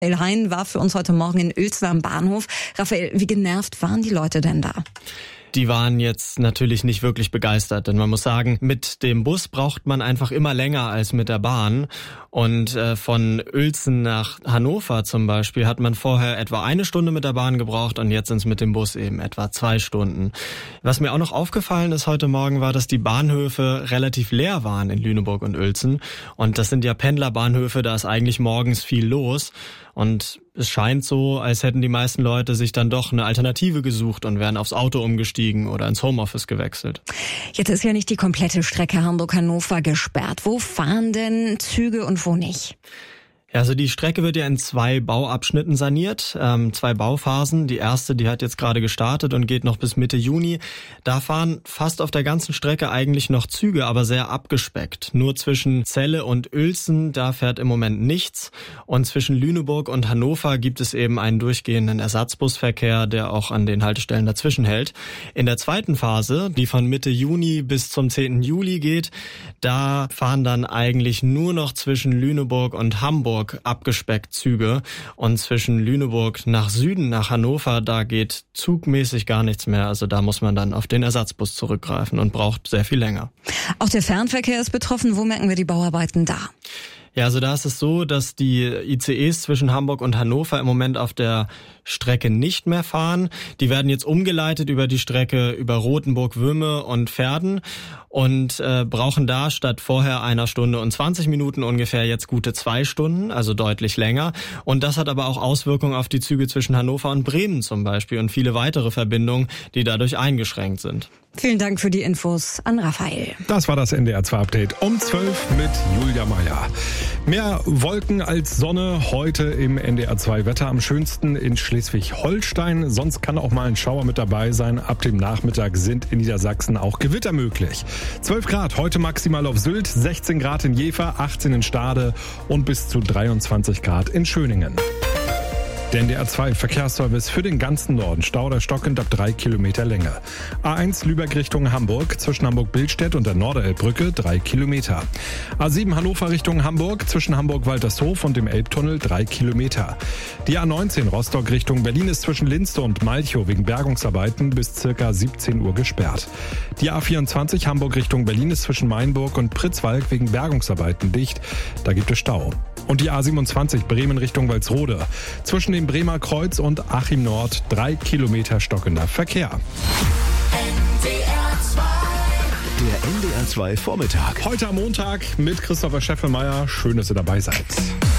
Raphael Hein war für uns heute Morgen in Uelzen am Bahnhof. Raphael, wie genervt waren die Leute denn da? Die waren jetzt natürlich nicht wirklich begeistert, denn man muss sagen, mit dem Bus braucht man einfach immer länger als mit der Bahn. Und von Uelzen nach Hannover zum Beispiel hat man vorher etwa 1 Stunde mit der Bahn gebraucht und jetzt sind es mit dem Bus eben etwa 2 Stunden. Was mir auch noch aufgefallen ist heute Morgen war, dass die Bahnhöfe relativ leer waren in Lüneburg und Uelzen. Und das sind ja Pendlerbahnhöfe, da ist eigentlich morgens viel los. Und es scheint so, als hätten die meisten Leute sich dann doch eine Alternative gesucht und wären aufs Auto umgestiegen oder ins Homeoffice gewechselt. Jetzt ist ja nicht die komplette Strecke Hamburg-Hannover gesperrt. Wo fahren denn Züge und wo nicht? Ja, also die Strecke wird ja in 2 Bauabschnitten saniert, 2 Bauphasen. Die erste, die hat jetzt gerade gestartet und geht noch bis Mitte Juni. Da fahren fast auf der ganzen Strecke eigentlich noch Züge, aber sehr abgespeckt. Nur zwischen Celle und Uelzen, da fährt im Moment nichts. Und zwischen Lüneburg und Hannover gibt es eben einen durchgehenden Ersatzbusverkehr, der auch an den Haltestellen dazwischen hält. In der zweiten Phase, die von Mitte Juni bis zum 10. Juli geht, da fahren dann eigentlich nur noch zwischen Lüneburg und Hamburg abgespeckt Züge und zwischen Lüneburg nach Süden, nach Hannover, da geht zugmäßig gar nichts mehr. Also da muss man dann auf den Ersatzbus zurückgreifen und braucht sehr viel länger. Auch der Fernverkehr ist betroffen. Wo merken wir die Bauarbeiten da? Ja, also da ist es so, dass die ICEs zwischen Hamburg und Hannover im Moment auf der Strecke nicht mehr fahren. Die werden jetzt umgeleitet über die Strecke über Rothenburg, Wümme und Verden und brauchen da statt vorher 1 Stunde und 20 Minuten ungefähr jetzt gute 2 Stunden, also deutlich länger. Und das hat aber auch Auswirkungen auf die Züge zwischen Hannover und Bremen zum Beispiel und viele weitere Verbindungen, die dadurch eingeschränkt sind. Vielen Dank für die Infos an Raphael. Das war das NDR 2 Update um 12 mit Julia Meyer. Mehr Wolken als Sonne heute im NDR 2 Wetter, am schönsten in Schleswig-Holstein. Sonst kann auch mal ein Schauer mit dabei sein. Ab dem Nachmittag sind in Niedersachsen auch Gewitter möglich. 12 Grad heute maximal auf Sylt, 16 Grad in Jever, 18 in Stade und bis zu 23 Grad in Schöningen. Der NDR 2 Verkehrsservice für den ganzen Norden. Stau oder stockend ab 3 Kilometer Länge. A1 Lübeck Richtung Hamburg, zwischen Hamburg-Billstedt und der Norderelbbrücke 3 Kilometer. A7 Hannover Richtung Hamburg, zwischen Hamburg-Waltershof und dem Elbtunnel 3 Kilometer. Die A19 Rostock Richtung Berlin ist zwischen Linste und Malchow wegen Bergungsarbeiten bis ca. 17 Uhr gesperrt. Die A24 Hamburg Richtung Berlin ist zwischen Mainburg und Pritzwalk wegen Bergungsarbeiten dicht. Da gibt es Stau. Und die A27 Bremen Richtung Walsrode. Zwischen dem Bremer Kreuz und Achim Nord 3 Kilometer stockender Verkehr. Der NDR 2 Vormittag. Heute am Montag mit Christopher Scheffelmeier. Schön, dass ihr dabei seid.